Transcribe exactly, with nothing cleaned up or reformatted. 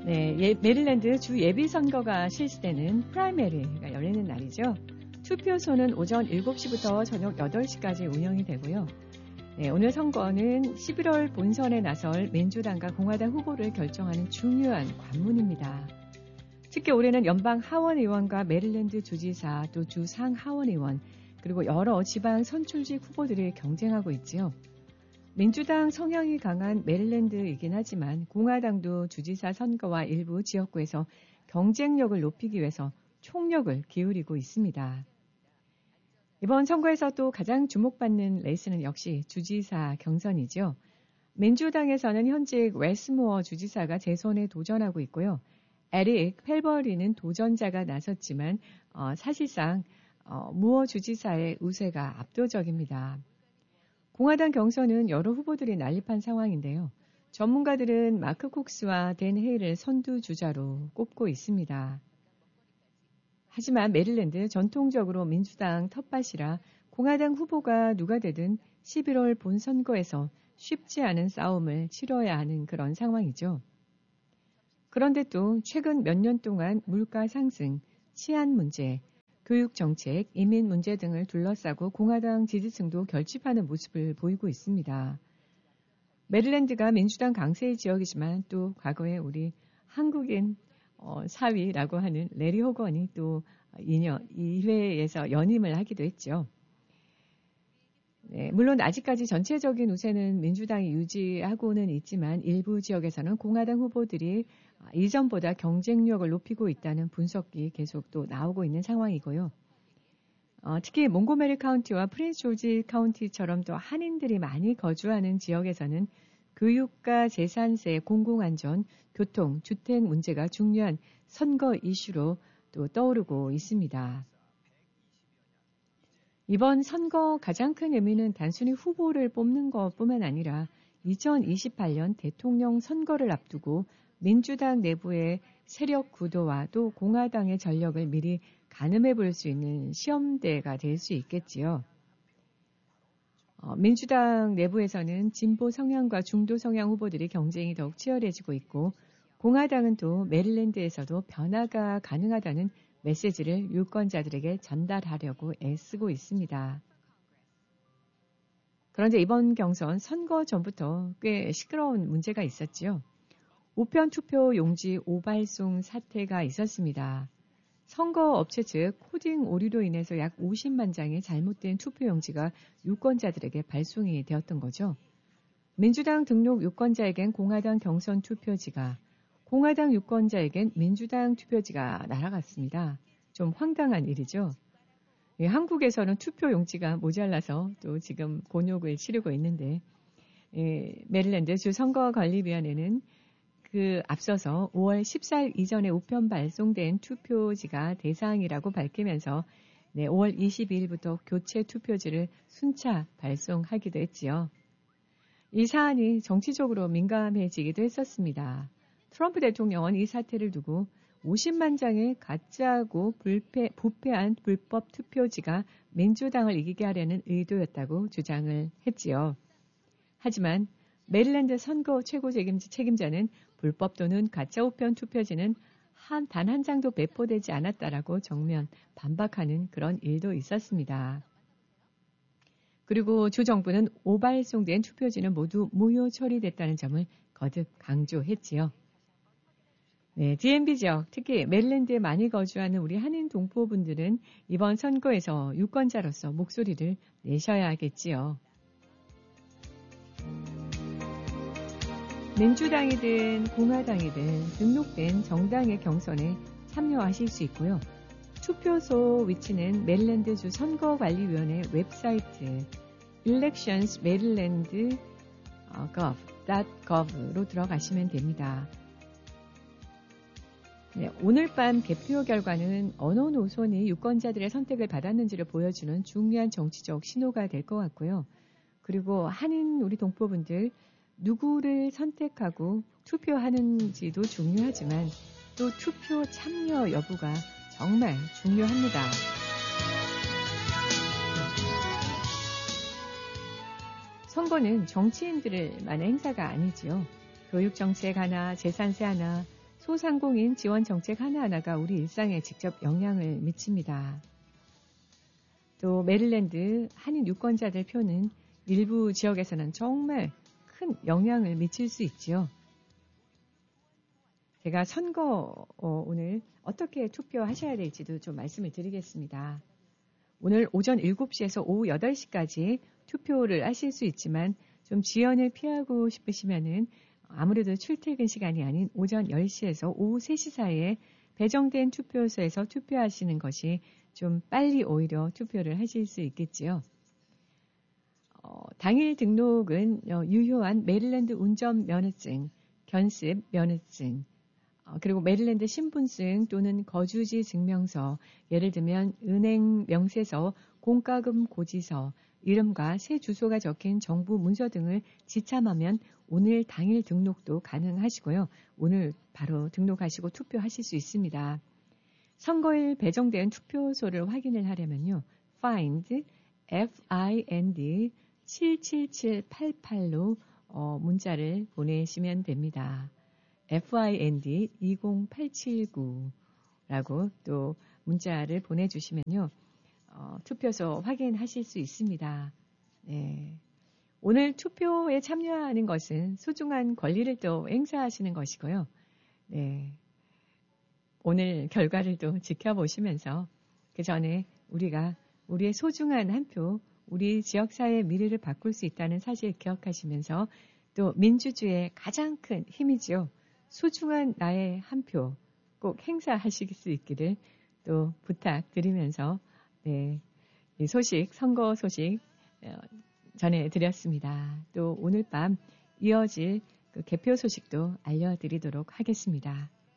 네, 예, 메릴랜드 주 예비선거가 실시되는 프라이머리가 열리는 날이죠. 투표소는 오전 일곱 시부터 저녁 여덟 시까지 운영이 되고요. 네, 오늘 선거는 십일월 본선에 나설 민주당과 공화당 후보를 결정하는 중요한 관문입니다. 특히 올해는 연방 하원의원과 메릴랜드 주지사 또 주 상하원의원 그리고 여러 지방 선출직 후보들이 경쟁하고 있지요. 민주당 성향이 강한 메릴랜드이긴 하지만 공화당도 주지사 선거와 일부 지역구에서 경쟁력을 높이기 위해서 총력을 기울이고 있습니다. 이번 선거에서 또 가장 주목받는 레이스는 역시 주지사 경선이죠. 민주당에서는 현직 웨스모어 주지사가 재선에 도전하고 있고요. 에릭 펠버리는 도전자가 나섰지만 어, 사실상 어, 무어 주지사의 우세가 압도적입니다. 공화당 경선은 여러 후보들이 난립한 상황인데요. 전문가들은 마크 콕스와 댄 헤이를 선두주자로 꼽고 있습니다. 하지만 메릴랜드 전통적으로 민주당 텃밭이라 공화당 후보가 누가 되든 십일월 본선거에서 쉽지 않은 싸움을 치러야 하는 그런 상황이죠. 그런데 또 최근 몇 년 동안 물가 상승, 치안 문제, 교육 정책, 이민 문제 등을 둘러싸고 공화당 지지층도 결집하는 모습을 보이고 있습니다. 메릴랜드가 민주당 강세의 지역이지만 또 과거에 우리 한국인 어, 사위라고 하는 레리 호건이 또 이 회에서 연임을 하기도 했죠. 네, 물론 아직까지 전체적인 우세는 민주당이 유지하고는 있지만 일부 지역에서는 공화당 후보들이 이전보다 경쟁력을 높이고 있다는 분석이 계속 또 나오고 있는 상황이고요. 어, 특히 몽고메리 카운티와 프린스 조지 카운티처럼 또 한인들이 많이 거주하는 지역에서는 교육과 재산세, 공공안전, 교통, 주택 문제가 중요한 선거 이슈로 또 떠오르고 있습니다. 이번 선거 가장 큰 의미는 단순히 후보를 뽑는 것뿐만 아니라 이천이십팔 년 대통령 선거를 앞두고 민주당 내부의 세력 구도와 또 공화당의 전력을 미리 가늠해 볼 수 있는 시험대가 될 수 있겠지요. 어, 민주당 내부에서는 진보 성향과 중도 성향 후보들이 경쟁이 더욱 치열해지고 있고 공화당은 또 메릴랜드에서도 변화가 가능하다는 메시지를 유권자들에게 전달하려고 애쓰고 있습니다. 그런데 이번 경선 선거 전부터 꽤 시끄러운 문제가 있었지요. 우편 투표 용지 오발송 사태가 있었습니다. 선거 업체 측 코딩 오류로 인해서 약 오십만 장의 잘못된 투표 용지가 유권자들에게 발송이 되었던 거죠. 민주당 등록 유권자에겐 공화당 경선 투표지가, 공화당 유권자에겐 민주당 투표지가 날아갔습니다. 좀 황당한 일이죠. 예, 한국에서는 투표 용지가 모자라서 또 지금 곤욕을 치르고 있는데 예, 메릴랜드 주 선거관리위원회는 그 앞서서 오월 십사 일 이전에 우편 발송된 투표지가 대상이라고 밝히면서 네, 오월 이십이 일부터 교체 투표지를 순차 발송하기도 했지요. 이 사안이 정치적으로 민감해지기도 했었습니다. 트럼프 대통령은 이 사태를 두고 오십만 장의 가짜고 불패, 부패한 불법 투표지가 민주당을 이기게 하려는 의도였다고 주장을 했지요. 하지만 메릴랜드 선거 최고 책임자, 책임자는 불법 또는 가짜 우편 투표지는 한, 단 한 장도 배포되지 않았다라고 정면 반박하는 그런 일도 있었습니다. 그리고 주 정부는 오발송된 투표지는 모두 무효 처리됐다는 점을 거듭 강조했지요. 네, 디엠비 지역, 특히 메릴랜드에 많이 거주하는 우리 한인 동포분들은 이번 선거에서 유권자로서 목소리를 내셔야 하겠지요. 민주당이든 공화당이든 등록된 정당의 경선에 참여하실 수 있고요. 투표소 위치는 메릴랜드주 선거관리위원회 웹사이트 elections maryland gov.gov로 들어가시면 됩니다. 네, 오늘 밤 개표 결과는 어느 노선이 유권자들의 선택을 받았는지를 보여주는 중요한 정치적 신호가 될 것 같고요. 그리고 한인 우리 동포분들 누구를 선택하고 투표하는지도 중요하지만 또 투표 참여 여부가 정말 중요합니다. 선거는 정치인들만의 행사가 아니지요. 교육정책 하나, 재산세 하나, 소상공인 지원 정책 하나하나가 우리 일상에 직접 영향을 미칩니다. 또 메릴랜드 한인 유권자들 표는 일부 지역에서는 정말 큰 영향을 미칠 수 있지요. 제가 선거 어, 오늘 어떻게 투표하셔야 될지도 좀 말씀을 드리겠습니다. 오늘 오전 일곱 시에서 오후 여덟 시까지 투표를 하실 수 있지만 좀 지연을 피하고 싶으시면은 아무래도 출퇴근 시간이 아닌 오전 열 시에서 오후 세 시 사이에 배정된 투표소에서 투표하시는 것이 좀 빨리 오히려 투표를 하실 수 있겠지요. 어, 당일 등록은 어, 유효한 메릴랜드 운전면허증, 견습 면허증, 어, 그리고 메릴랜드 신분증 또는 거주지 증명서, 예를 들면 은행 명세서, 공과금 고지서, 이름과 새 주소가 적힌 정부 문서 등을 지참하면 오늘 당일 등록도 가능하시고요. 오늘 바로 등록하시고 투표하실 수 있습니다. 선거일 배정된 투표소를 확인을 하려면요. find, 에프-아이-엔-디 칠칠칠팔팔로 어, 문자를 보내시면 됩니다. 에프-아이-엔-디 이공팔칠구라고 또 문자를 보내주시면요. 어, 투표소 확인하실 수 있습니다. 네. 오늘 투표에 참여하는 것은 소중한 권리를 또 행사하시는 것이고요. 네. 오늘 결과를 또 지켜보시면서 그 전에 우리가 우리의 소중한 한 표, 우리 지역사회의 미래를 바꿀 수 있다는 사실 기억하시면서 또 민주주의의 가장 큰 힘이죠. 소중한 나의 한 표 꼭 행사하실 수 있기를 또 부탁드리면서 네, 이 소식, 선거 소식 전해드렸습니다. 또 오늘 밤 이어질 그 개표 소식도 알려드리도록 하겠습니다.